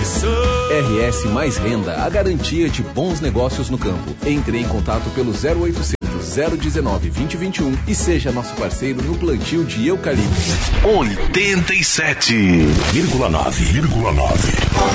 RS Mais Renda, a garantia de bons negócios no campo. Entre em contato pelo 0800 019 2021 e seja nosso parceiro no plantio de eucalipto. 87,9.